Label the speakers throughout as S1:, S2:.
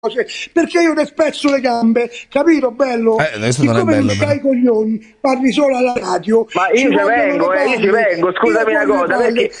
S1: perché io ti spezzo le gambe, capito bello? Siccome non c'hai i coglioni, parli solo alla radio.
S2: Ma io ci vengo, scusami una cosa, perché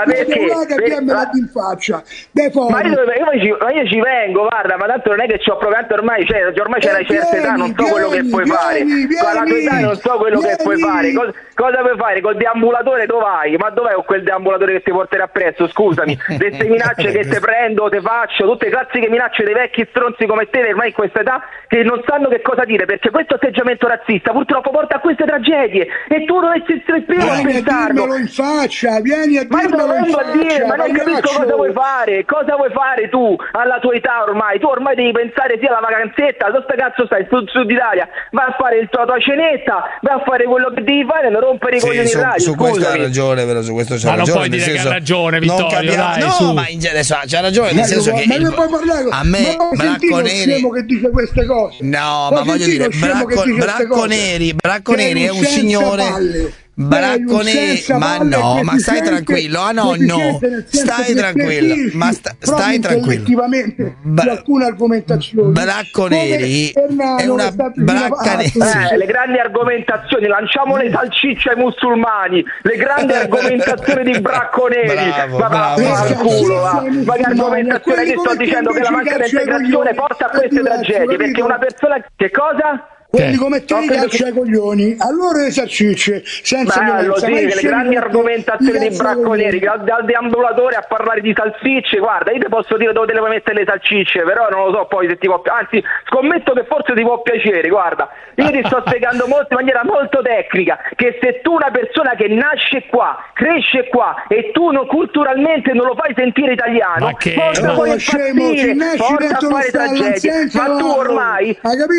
S1: in faccia.
S2: Ma io ci vengo, guarda, ma tanto non è che ci ho provato ormai c'è una certa età, non so quello che puoi fare. Con la tua età non so quello che puoi fare. Cosa puoi fare? Col deambulatore dove vai? Ma dov'è quel deambulatore che ti porterà appresso? Scusami, queste minacce che te prendo, te faccio, tutte le classiche minacce dei vecchi stronzi come te ormai in questa età che non sanno che cosa dire, perché questo atteggiamento razzista purtroppo porta a queste tragedie e tu dovresti essere il primo a pensarlo.
S1: Vieni a dirmelo in faccia, vieni a dirmelo in faccia.
S2: Ma non capisco cosa vuoi fare tu alla tua età ormai? Tu ormai devi pensare sia alla vacanzetta, dove sta cazzo stai? Sud Italia, vai a fare la tua cenetta, vai a fare quello che devi fare, non rompere i coglioni in radio.
S3: Su questo ha ragione, però su questo c'ha ragione.
S4: Ma non puoi dire che ha ragione, Vittorio, dai,
S3: no, ma adesso c'ha ragione, nel senso che a me Bracco Neri
S1: che dice queste cose.
S3: No, ma voglio dire, Bracco Neri è un signore. Bracco Neri, ma no, ma stai tranquillo. Ah no, stai tranquillo. Ma stai tranquillo.
S1: Effettivamente, alcune argomentazioni.
S3: Bracco Neri è una bracca neri.
S2: Le grandi argomentazioni, lanciamo le salsicce ai musulmani, le grandi argomentazioni di Bracco Neri. Ma che argomentazione? Ti sto dicendo che la mancanza di integrazione porta a queste tragedie, perché una persona che cosa?
S1: Quelli come te caccia ai coglioni, allora le salsicce senza violenza.
S2: Le grandi argomentazioni di Bracco Neri, dal deambulatore a parlare di salsicce, guarda, io ti posso dire dove te le puoi mettere le salsicce, però non lo so poi se ti può, anzi scommetto che forse ti può piacere, guarda, io ti sto spiegando in maniera molto tecnica che se tu una persona che nasce qua, cresce qua e tu culturalmente non lo fai sentire italiano, porta poi a impazzire, porta a fare tragedie, ma tu ormai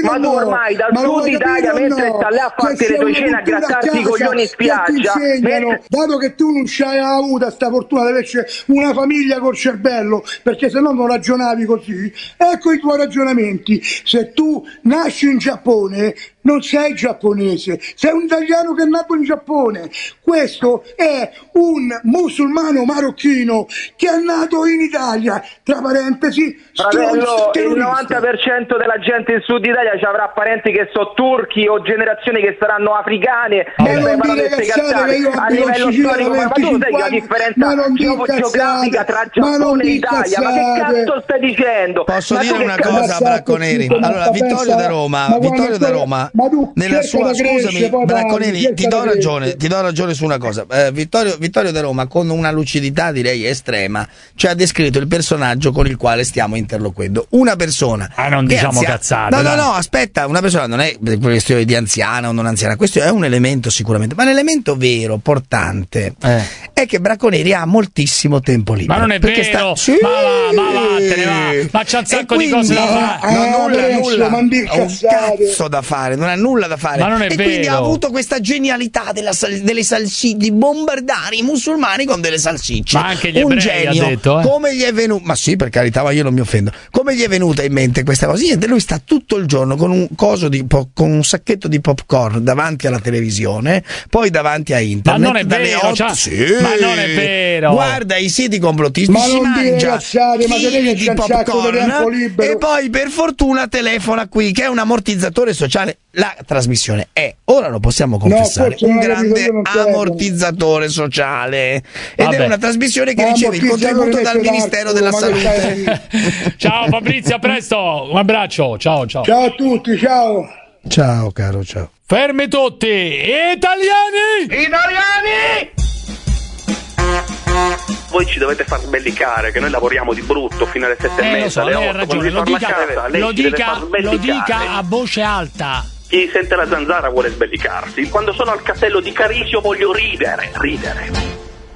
S2: dal Sud Italia mentre sta là a farti le tue cene a grattarti i coglioni in spiaggia,
S1: dato che tu non c'hai avuto sta fortuna di averci una famiglia col cervello, perché se no non ragionavi così, ecco i tuoi ragionamenti. Se tu nasci in Giappone non sei giapponese, sei un italiano che è nato in Giappone. Questo è un musulmano marocchino che è nato in Italia, tra parentesi.
S2: Fratello, il 90% della gente in Sud Italia ci avrà parenti che sono turchi o generazioni che saranno africane.
S1: Non dire cazzate che io
S2: a livello storico, ma tu sai la differenza geografica tra Giappone e Italia? Ma che cazzo stai dicendo?
S3: Posso dire una cosa, Bracco Neri? Allora, Vittorio da Roma, nella sua, scusami, Bracco Neri, ti do ragione su una cosa. Vittorio da Roma, con una lucidità direi estrema, ci ha descritto il personaggio con il quale stiamo interloquendo. Una persona.
S4: Non diciamo cazzate.
S3: No, aspetta, una persona non è questione di anziana o non anziana, questo è un elemento sicuramente, ma l'elemento vero, portante, è che Bracco Neri ha moltissimo tempo libero.
S4: Ma non è vero, ma vattene, ma c'ha un sacco di cose da fare.
S3: Un cazzo da fare, non ha nulla da fare.
S4: Ma non è
S3: e
S4: vero.
S3: Quindi ha avuto questa genialità delle salsicce, di bombardare i musulmani con delle salsicce.
S4: Ma anche gli ebrei, ha detto,
S3: come gli è venuto? Ma sì, per carità, ma io non mi offendo. Come gli è venuta in mente questa cosa? Niente, lui sta tutto il giorno con un sacchetto di popcorn davanti alla televisione, poi davanti a internet.
S4: Ma non è vero, ma non è vero.
S3: Guarda i siti complottisti, si mangia chili di popcorn e poi per fortuna telefona qui, che è un ammortizzatore sociale. La trasmissione è, ora lo possiamo confessare, un grande ammortizzatore sociale ed è una trasmissione che riceve il contributo dal Ministero della Salute.
S4: Ciao Fabrizio, a presto, un abbraccio, ciao.
S1: Ciao a tutti,
S3: ciao caro, ciao.
S4: Fermi tutti, italiani!
S5: Voi ci dovete far sbellicare, che noi lavoriamo di brutto fino alle 7:30, alle 8.
S4: Lei ha ragione, lo dica a voce alta.
S5: Chi sente la zanzara vuole sbellicarsi. Quando sono al castello di Carisio voglio ridere.